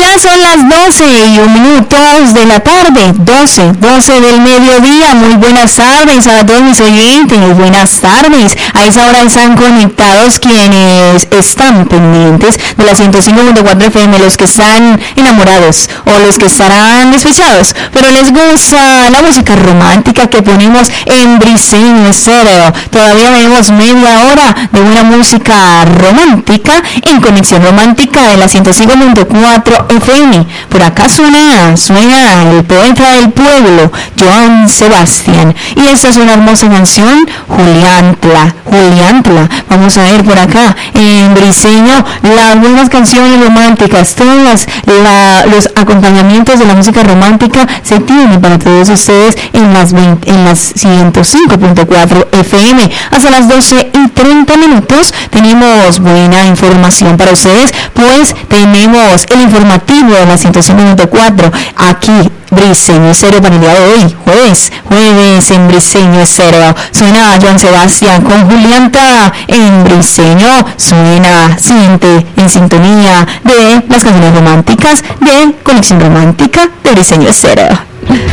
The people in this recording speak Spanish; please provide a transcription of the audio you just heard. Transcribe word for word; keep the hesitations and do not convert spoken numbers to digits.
Son las doce y un minutos de la tarde, doce, doce del mediodía. Muy buenas tardes a todos mis oyentes, buenas tardes. A esa hora están conectados quienes están pendientes de la ciento cinco punto cuatro F M, los que están enamorados o los que estarán despechados, pero les gusta la música romántica que ponemos en Briseño Estéreo. Todavía tenemos media hora de una música romántica en Conexión Romántica de la ciento cinco punto cuatro F M. Por acá suena, suena el poeta del pueblo, Joan Sebastián. Y esta es una hermosa canción, Juliantla, Juliantla. Vamos a ver por acá, en Briseño, las buenas canciones románticas, todos la, los acompañamientos de la música romántica se tienen para todos ustedes en las, veinte, en las ciento cinco punto cuatro F M. Hasta las doce y treinta minutos tenemos buena información para ustedes, pues tenemos el informativo de la ciento cinco punto cuatro aquí, Briseño Estéreo, para el día de hoy, jueves, jueves en Briseño Estéreo. Suena Joan Sebastián con Julianta en Briseño, suena siguiente en sintonía de las canciones románticas de Conexión Romántica de Briseño Estéreo.